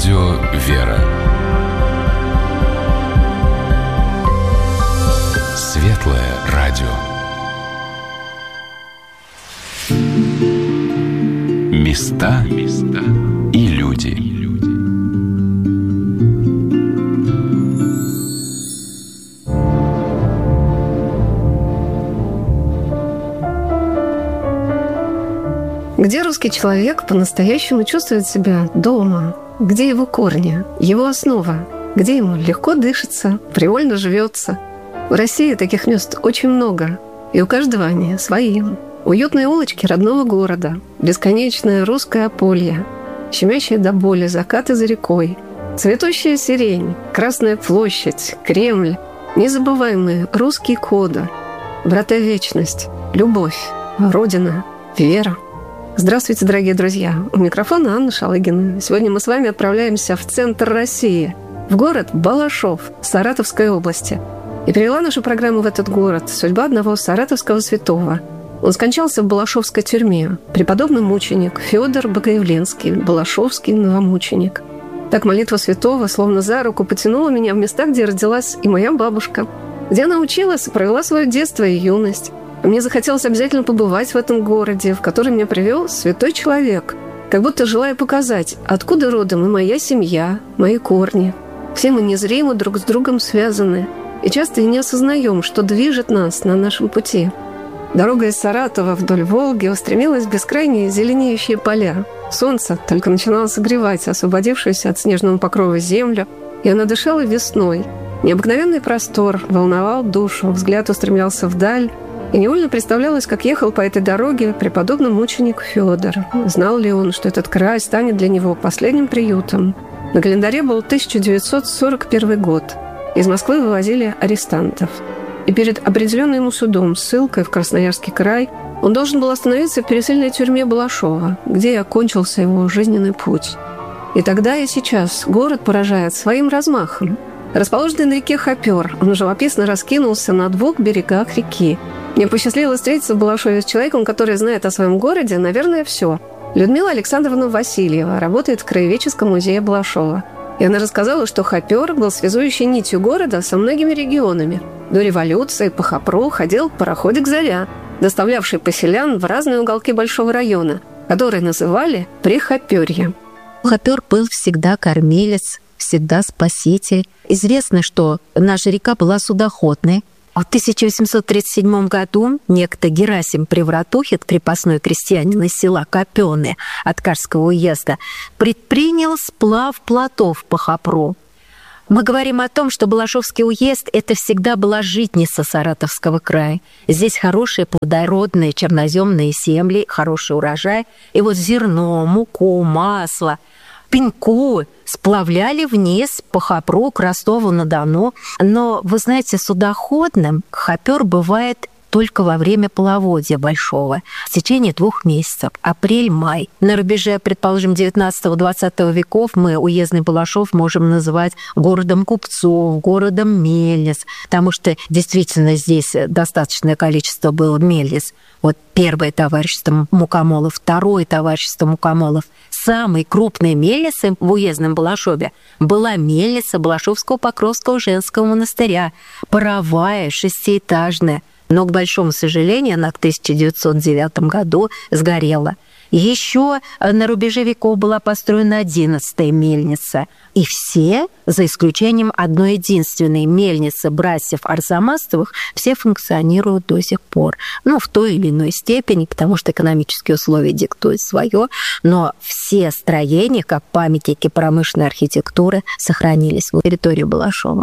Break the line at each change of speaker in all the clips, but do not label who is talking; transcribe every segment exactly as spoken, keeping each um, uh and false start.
Радио «Вера». Светлое радио. Места и люди.
Где русский человек по-настоящему чувствует себя дома? Где его корни, его основа? Где ему легко дышится, привольно живется? В России таких мест очень много, и у каждого они свои. Уютные улочки родного города, бесконечное русское ополье, щемящие до боли закаты за рекой, цветущая сирень, Красная площадь, Кремль, незабываемые русские коды, врата вечность, любовь, Родина, вера. Здравствуйте, дорогие друзья! У микрофона Анна Шалыгина. Сегодня мы с вами отправляемся в центр России, в город Балашов Саратовской области. И привела нашу программу в этот город судьба одного саратовского святого. Он скончался в Балашовской тюрьме. Преподобный мученик Федор Богоявленский, балашовский новомученик. Так молитва святого словно за руку потянула меня в места, где родилась и моя бабушка, где она училась и провела свое детство и юность. Мне захотелось обязательно побывать в этом городе, в который меня привел святой человек, как будто желая показать, откуда родом и моя семья, мои корни. Все мы незримо друг с другом связаны, и часто и не осознаем, что движет нас на нашем пути. Дорога из Саратова вдоль Волги устремилась в бескрайние зеленеющие поля. Солнце только начинало согревать освободившуюся от снежного покрова землю, и она дышала весной. Необыкновенный простор волновал душу, взгляд устремлялся вдаль, и невольно представлялось, как ехал по этой дороге преподобный мученик Федор. Знал ли он, что этот край станет для него последним приютом? На календаре был тысяча девятьсот сорок первый год. Из Москвы вывозили арестантов. И перед определенным ему судом, ссылкой в Красноярский край, он должен был остановиться в пересыльной тюрьме Балашова, где и окончился его жизненный путь. И тогда, и сейчас город поражает своим размахом. Расположенный на реке Хопер, он живописно раскинулся на двух берегах реки. Мне посчастливилось встретиться в Балашове с человеком, который знает о своем городе, наверное, все. Людмила Александровна Васильева работает в Краеведческом музее Балашова. И она рассказала, что Хопер был связующей нитью города со многими регионами. До революции по Хопру ходил пароходик «Заря», доставлявший поселян в разные уголки большого района, который называли Прихоперье.
Хопер был всегда кормилец, всегда спаситель. Известно, что наша река была судоходной. А в тысяча восемьсот тридцать седьмом году некто Герасим Превратухин, крепостной крестьянин из села Копёны от Карского уезда, предпринял сплав плотов по Хопру. Мы говорим о том, что Балашовский уезд – это всегда была житница Саратовского края. Здесь хорошие плодородные черноземные земли, хороший урожай. И вот зерно, муку, масло, пеньку сплавляли вниз по Хопру к Ростову-на-Дону. Но, вы знаете, судоходным Хопер бывает только во время половодья большого, в течение двух месяцев, апрель-май. На рубеже, предположим, девятнадцатого-двадцатого веков мы уездный Балашов можем называть городом купцов, городом мельниц, потому что действительно здесь достаточное количество было мельниц. Вот первое товарищество мукомолов, второе товарищество мукомолов. Самой крупной мельницей в уездном Балашове была мельница Балашовского Покровского женского монастыря, паровая, шестиэтажная. Но, к большому сожалению, она в тысяча девятьсот девятом году сгорела. Еще на рубеже веков была построена одиннадцатая мельница. И все, за исключением одной единственной мельницы братьев Арзамасовых, все функционируют до сих пор. Ну, в той или иной степени, потому что экономические условия диктуют свое. Но все строения, как памятники промышленной архитектуры, сохранились на территории Балашова.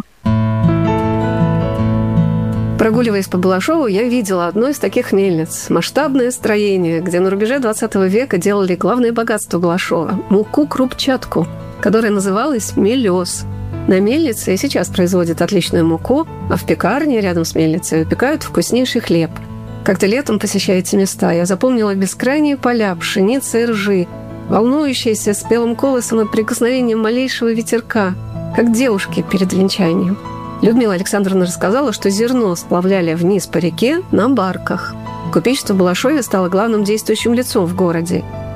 Прогуливаясь по Балашову, я видела одно из таких мельниц. Масштабное строение, где на рубеже двадцатого века делали главное богатство Балашова – муку-крупчатку, которая называлась «Мелёс». На мельнице и сейчас производят отличную муку, а в пекарне рядом с мельницей выпекают вкуснейший хлеб. Как-то летом, посещая эти места, я запомнила бескрайние поля пшеницы и ржи, волнующиеся спелым колосом и прикосновением малейшего ветерка, как девушки перед венчанием. Людмила Александровна рассказала, что зерно сплавляли вниз по реке на барках. Купечество в Балашове стало главным действующим лицом в городе.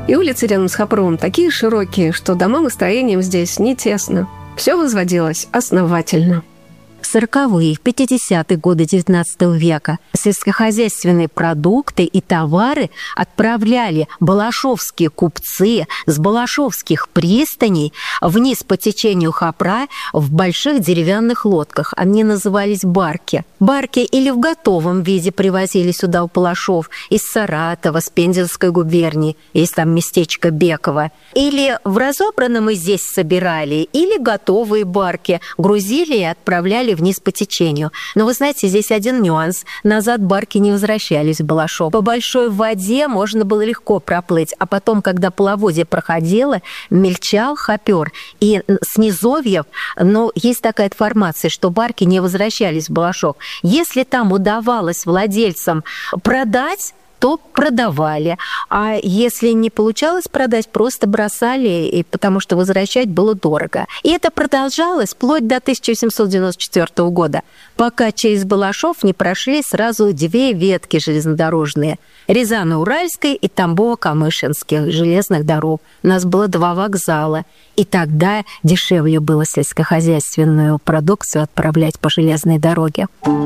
И улицы рядом с Хопровым такие широкие, что домам и строениям здесь не тесно. Все возводилось основательно.
сороковые, пятидесятые годы девятнадцатого века сельскохозяйственные продукты и товары отправляли балашовские купцы с балашовских пристаней вниз по течению Хопра в больших деревянных лодках. Они назывались барки. Барки или в готовом виде привозили сюда в Балашов из Саратова, с Пензенской губернии, есть там местечко Беково. Или в разобранном и здесь собирали, или готовые барки грузили и отправляли вниз по течению. Но вы знаете, здесь один нюанс. Назад барки не возвращались в Балашов. По большой воде можно было легко проплыть, а потом, когда половодье проходило, мельчал Хопер. И с низовьев, ну, есть такая информация, что барки не возвращались в Балашов. Если там удавалось владельцам продать, то продавали. А если не получалось продать, просто бросали, и потому что возвращать было дорого. И это продолжалось вплоть до тысяча восемьсот девяносто четвёртого года, пока через Балашов не прошли сразу две ветки железнодорожные – Рязано-Уральской и Тамбово-Камышинских железных дорог. У нас было два вокзала. И тогда дешевле было сельскохозяйственную продукцию отправлять по железной дороге.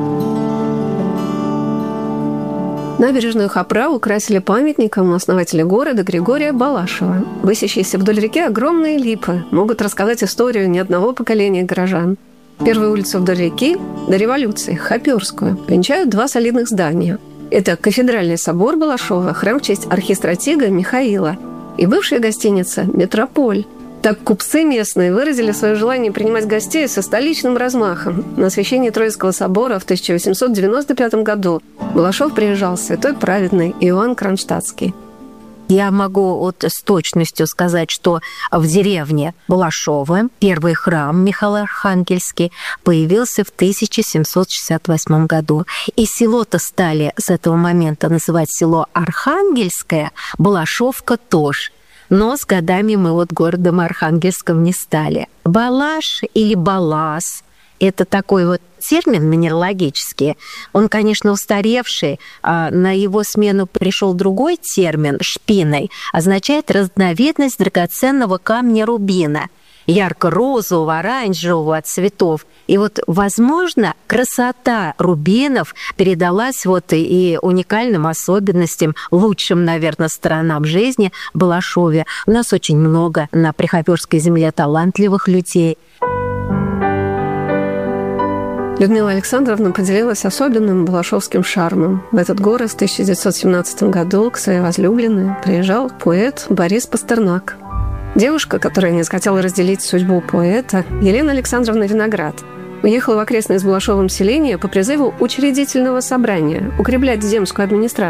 Набережную Хопра украсили памятником основателя города Григория Балашова. Высящиеся вдоль реки огромные липы могут рассказать историю ни одного поколения горожан. Первую улицу вдоль реки до революции, Хоперскую, венчают два солидных здания. Это кафедральный собор Балашова, храм в честь архистратига Михаила, и бывшая гостиница «Метрополь». Так купцы местные выразили свое желание принимать гостей со столичным размахом. На освящение Троицкого собора в тысяча восемьсот девяносто пятом году в Балашов приезжал святой праведный Иоанн Кронштадтский.
Я могу вот с точностью сказать, что в деревне Балашова первый храм Михаил Архангельский появился в тысяча семьсот шестьдесят восьмом году. И село-то стали с этого момента называть село Архангельское, Балашовка тоже. Но с годами мы вот городом Архангельском не стали. Балаш или балас – это такой вот термин минералогический. Он, конечно, устаревший, а на его смену пришел другой термин – шпиной, означает разновидность драгоценного камня рубина, ярко-розового, оранжевого цветов. И вот, возможно, красота рубинов передалась вот и уникальным особенностям, лучшим, наверное, сторонам жизни в Балашове. У нас очень много на Прихоперской земле талантливых людей.
Людмила Александровна поделилась особенным балашовским шармом. В этот город в тысяча девятьсот семнадцатом году к своей возлюбленной приезжал поэт Борис Пастернак. Девушка, которая не захотела разделить судьбу поэта, Елена Александровна Виноград, уехала в окрестное с Балашовым селение по призыву учредительного собрания укреплять земскую администрацию.